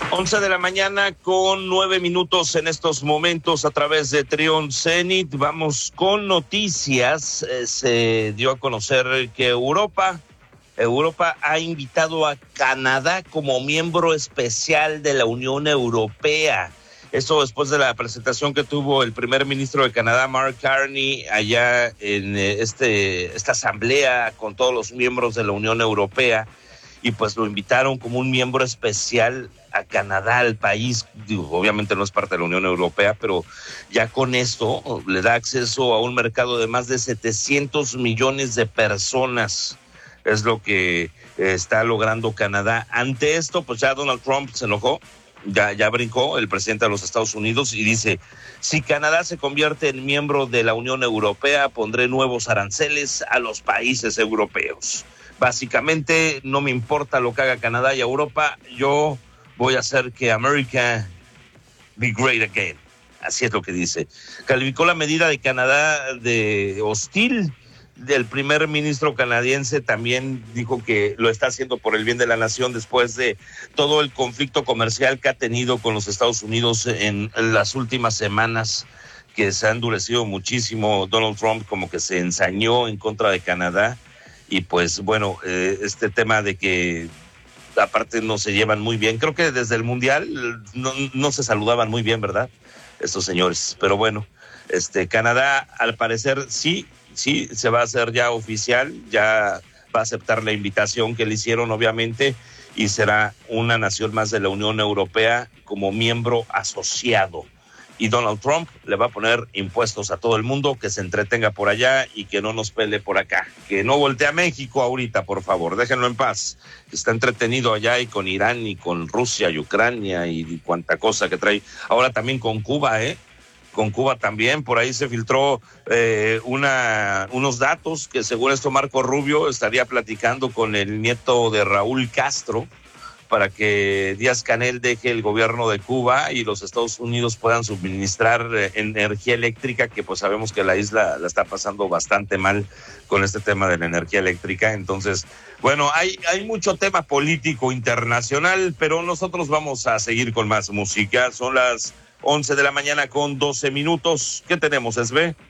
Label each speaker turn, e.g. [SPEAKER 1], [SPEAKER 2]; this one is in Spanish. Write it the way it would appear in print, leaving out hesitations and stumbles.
[SPEAKER 1] 11 de la mañana con 9 minutos en estos momentos a través de Trión Zenit. Vamos con noticias. Se dio a conocer que Europa ha invitado a Canadá como miembro especial de la Unión Europea. Esto después de la presentación que tuvo el primer ministro de Canadá, Mark Carney, allá en esta asamblea con todos los miembros de la Unión Europea. Y pues lo invitaron como un miembro especial a Canadá, al país. Digo, obviamente no es parte de la Unión Europea, pero ya con esto le da acceso a un mercado de más de 700 millones de personas. Es lo que está logrando Canadá. Ante esto, pues ya Donald Trump se enojó, ya brincó el presidente de los Estados Unidos y dice: si Canadá se convierte en miembro de la Unión Europea, pondré nuevos aranceles a los países europeos. Básicamente, no me importa lo que haga Canadá y Europa, yo voy a hacer que America be great again. Así es lo que dice. Calificó la medida de Canadá de hostil. El primer ministro canadiense también dijo que lo está haciendo por el bien de la nación después de todo el conflicto comercial que ha tenido con los Estados Unidos en las últimas semanas, que se ha endurecido muchísimo. Donald Trump como que se ensañó en contra de Canadá. Y pues bueno, este tema de que aparte no se llevan muy bien. Creo que desde el Mundial no se saludaban muy bien, ¿verdad? Estos señores. Pero bueno, Canadá al parecer sí, se va a hacer ya oficial, ya va a aceptar la invitación que le hicieron, obviamente, y será una nación más de la Unión Europea como miembro asociado. Y Donald Trump le va a poner impuestos a todo el mundo, que se entretenga por allá y que no nos pele por acá. Que no voltee a México ahorita, por favor, déjenlo en paz. Está entretenido allá y con Irán y con Rusia y Ucrania y cuanta cosa que trae. Ahora también con Cuba, con Cuba también, por ahí se filtró unos datos que según esto Marco Rubio estaría platicando con el nieto de Raúl Castro para que Díaz-Canel deje el gobierno de Cuba y los Estados Unidos puedan suministrar energía eléctrica, que pues sabemos que la isla la está pasando bastante mal con este tema de la energía eléctrica. Entonces, bueno, hay mucho tema político internacional, pero nosotros vamos a seguir con más música. Son las 11 de la mañana con 12 minutos. ¿Qué tenemos, Esbe?